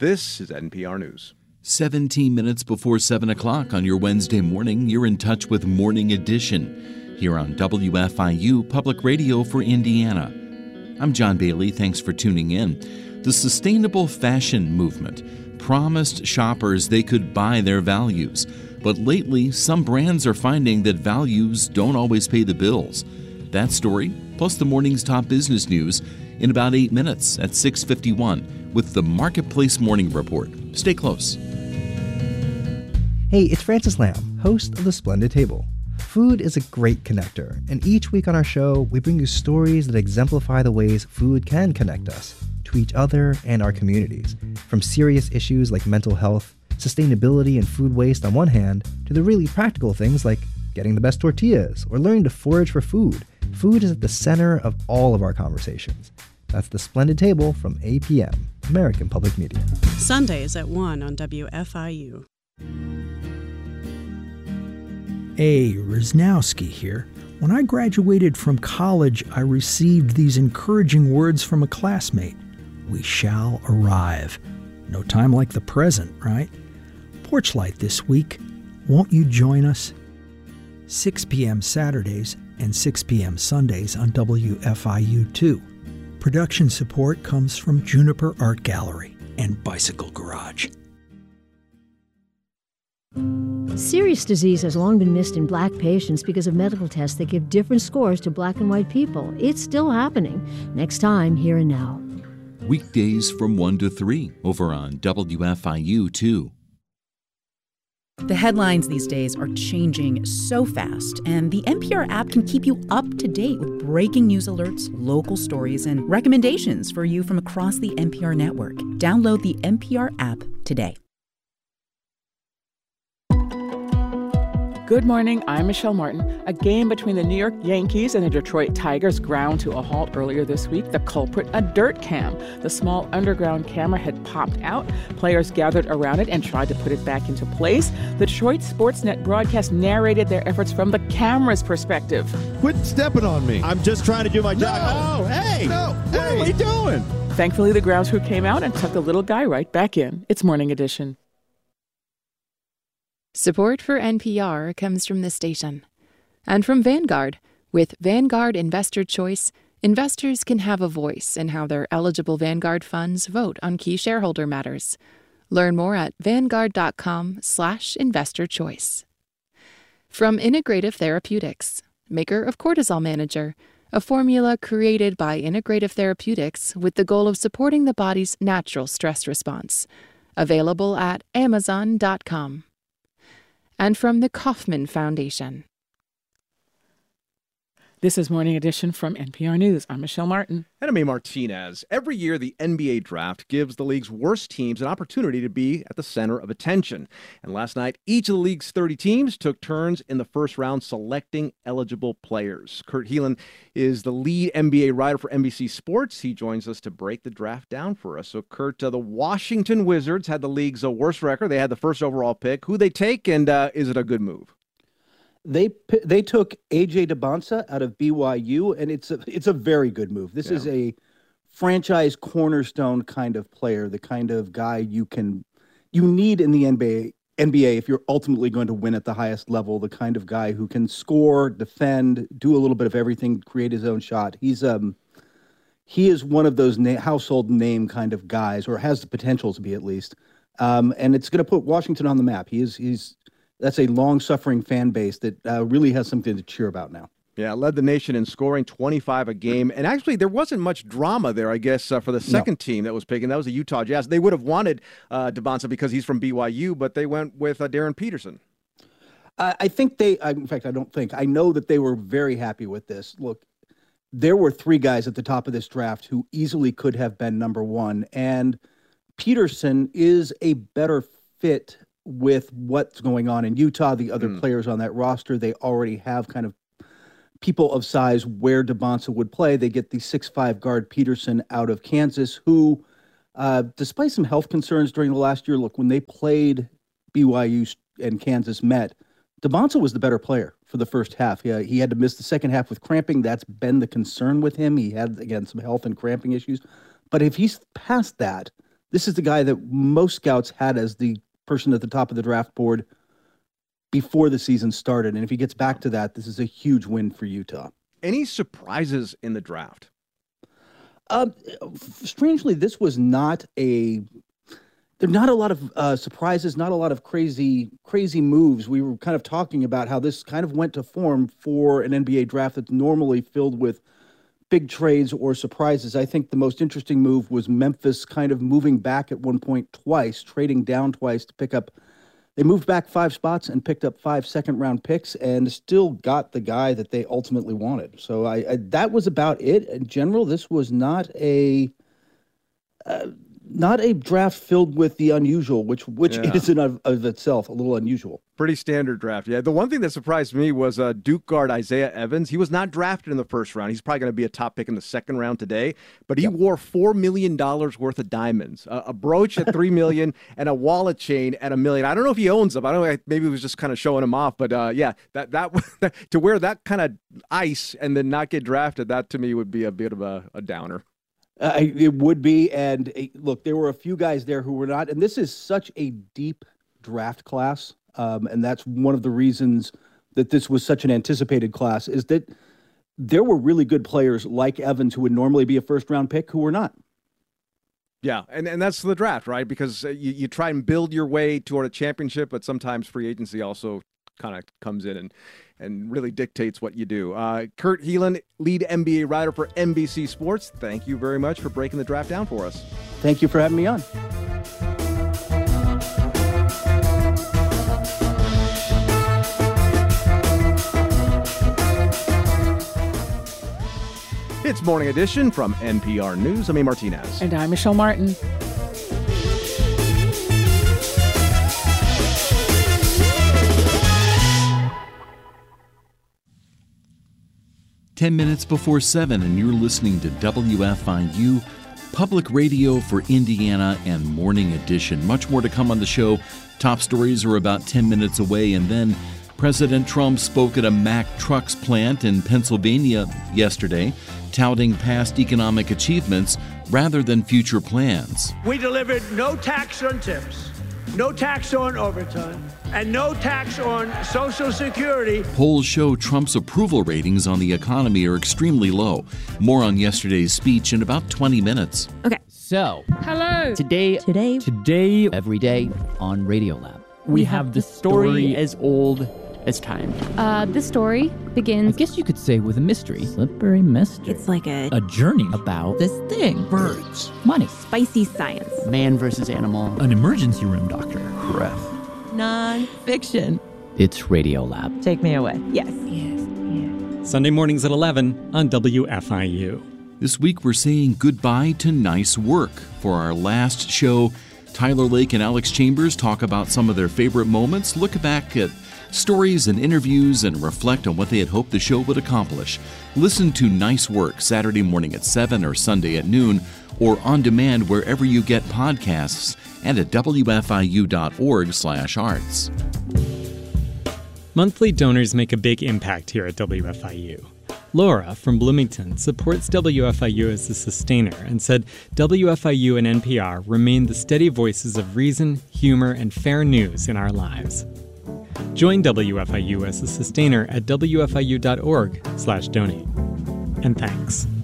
This is NPR News. 17 minutes before 7 o'clock on your Wednesday morning, you're in touch with Morning Edition here on WFIU Public Radio for Indiana. I'm John Bailey. Thanks for tuning in. The sustainable fashion movement promised shoppers they could buy their values, but lately some brands are finding that values don't always pay the bills. That story, plus the morning's top business news, in about 8 minutes at 6:51 with the Marketplace Morning Report. Stay close. Hey, it's Francis Lamb, host of The Splendid Table. Food is a great connector, and each week on our show, we bring you stories that exemplify the ways food can connect us to each other and our communities, from serious issues like mental health, sustainability, and food waste on one hand, to the really practical things like getting the best tortillas or learning to forage for food. Food is at the center of all of our conversations. That's The Splendid Table from APM, American Public Media. Sundays at 1 on WFIU. Hey, Rosnowski here. When I graduated from college, I received these encouraging words from a classmate. We shall arrive. No time like the present, right? Porch Light this week. Won't you join us? 6 p.m. Saturdays and 6 p.m. Sundays on WFIU2. Production support comes from Juniper Art Gallery and Bicycle Garage. Serious disease has long been missed in black patients because of medical tests that give different scores to black and white people. It's still happening. Next time, Here and Now. Weekdays from 1 to 3 over on WFIU2. The headlines these days are changing so fast, and the NPR app can keep you up to date with breaking news alerts, local stories, and recommendations for you from across the NPR network. Download the NPR app today. Good morning, I'm Michelle Martin. A game between the New York Yankees and the Detroit Tigers ground to a halt earlier this week. The culprit, a dirt cam. The small underground camera had popped out. Players gathered around it and tried to put it back into place. The Detroit Sportsnet broadcast narrated their efforts from the camera's perspective. Quit stepping on me. I'm just trying to do my job. No, hey! No, what are we doing? Thankfully, the grounds crew came out and took the little guy right back in. It's Morning Edition. Support for NPR comes from this station and from Vanguard. With Vanguard Investor Choice, investors can have a voice in how their eligible Vanguard funds vote on key shareholder matters. Learn more at vanguard.com/investorchoice. From Integrative Therapeutics, maker of Cortisol Manager, a formula created by Integrative Therapeutics with the goal of supporting the body's natural stress response. Available at amazon.com. And from the Kauffman Foundation. This is Morning Edition from NPR News. I'm Michelle Martin. And I'm A. Martinez. Every year, the NBA draft gives the league's worst teams an opportunity to be at the center of attention. And last night, each of the league's 30 teams took turns in the first round selecting eligible players. Kurt Helin is the lead NBA writer for NBC Sports. He joins us to break the draft down for us. So, Kurt, the Washington Wizards had the league's worst record. They had the first overall pick. Who they take, and is it a good move? They took A.J. Debonsa out of BYU, and it's a very good move. This is a franchise cornerstone kind of player, the kind of guy you need in the NBA if you're ultimately going to win at the highest level, the kind of guy who can score, defend, do a little bit of everything, create his own shot. He is one of those household name kind of guys, or has the potential to be at least. And it's going to put Washington on the map. That's a long-suffering fan base that really has something to cheer about now. Yeah, led the nation in scoring, 25 a game. And actually, there wasn't much drama there, I guess, for the second team that was picking. That was the Utah Jazz. They would have wanted Debonsa because he's from BYU, but they went with Darren Peterson. I know that they were very happy with this. Look, there were three guys at the top of this draft who easily could have been number one, and Peterson is a better fit with what's going on in Utah, the other players on that roster. They already have kind of people of size where Debonsa would play. They get the 6'5" guard Peterson out of Kansas, who, despite some health concerns during the last year, look, when they played BYU and Kansas met, Debonsa was the better player for the first half. He had to miss the second half with cramping. That's been the concern with him. He had, again, some health and cramping issues. But if he's past that, this is the guy that most scouts had as the person at the top of the draft board before the season started. And if he gets back to that, this is a huge win for Utah. Any surprises in the draft? Strangely, this was not there are not a lot of surprises, not a lot of crazy moves. We were kind of talking about how this kind of went to form for an NBA draft that's normally filled with big trades or surprises. I think the most interesting move was Memphis kind of moving back at one point twice, trading down twice to pick up. They moved back 5 spots and picked up 5 second-round picks and still got the guy that they ultimately wanted. So that was about it. In general, this was not a draft filled with the unusual, which is in of itself a little unusual. Pretty standard draft. Yeah. The one thing that surprised me was Duke guard Isaiah Evans. He was not drafted in the first round. He's probably going to be a top pick in the second round today, but he wore $4 million worth of diamonds, a brooch at $3 million and a wallet chain at $1 million. I don't know if he owns them. I don't know. Maybe he was just kind of showing them off, but that to wear that kind of ice and then not get drafted, that to me would be a bit of a downer. It would be. And look, there were a few guys there who were not, and this is such a deep draft class. And that's one of the reasons that this was such an anticipated class, is that there were really good players like Evans who would normally be a first-round pick who were not. Yeah, and that's the draft, right? Because you try and build your way toward a championship, but sometimes free agency also kind of comes in and really dictates what you do. Kurt Helin, lead NBA writer for NBC Sports, thank you very much for breaking the draft down for us. Thank you for having me on. It's Morning Edition from NPR News. I'm A. Martinez. And I'm Michelle Martin. Ten minutes before 7, and you're listening to WFIU, Public Radio for Indiana and Morning Edition. Much more to come on the show. Top stories are about 10 minutes away, and then President Trump spoke at a Mack Trucks plant in Pennsylvania yesterday, touting past economic achievements rather than future plans. We delivered no tax on tips, no tax on overtime, and no tax on Social Security. Polls show Trump's approval ratings on the economy are extremely low. More on yesterday's speech in about 20 minutes. Okay. So, hello. Today, every day on Radiolab, we have the story as old as time. This story begins, I guess you could say, with a mystery. Slippery mystery. It's like a journey about this thing. Birds. Money. Spicy science. Man versus animal. An emergency room doctor. Breath. Non-fiction. It's Radiolab. Take me away. Yes. Sunday mornings at 11 on WFIU. This week we're saying goodbye to nice work. For our last show, Tyler Lake and Alex Chambers talk about some of their favorite moments, look back at stories and interviews, and reflect on what they had hoped the show would accomplish. Listen to Nice Work Saturday morning at 7 or Sunday at noon, or on demand wherever you get podcasts and at wfiu.org/arts. Monthly donors make a big impact here at WFIU. Laura from Bloomington supports WFIU as a sustainer and said WFIU and NPR remain the steady voices of reason, humor, and fair news in our lives. Join WFIU as a sustainer at wfiu.org/donate. And thanks.